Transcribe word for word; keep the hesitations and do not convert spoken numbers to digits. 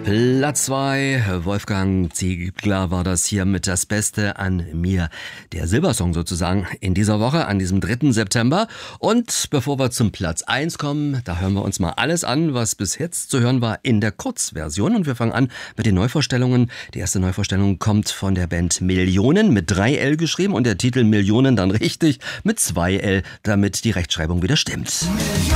Platz zwei, Wolfgang Ziegler war das hier mit Das Beste an mir. Der Silbersong sozusagen in dieser Woche, an diesem dritten September. Und bevor wir zum Platz eins kommen, da hören wir uns mal alles an, was bis jetzt zu hören war in der Kurzversion. Und wir fangen an mit den Neuvorstellungen. Die erste Neuvorstellung kommt von der Band Millionen mit drei L geschrieben und der Titel Millionen dann richtig mit zwei L, damit die Rechtschreibung wieder stimmt.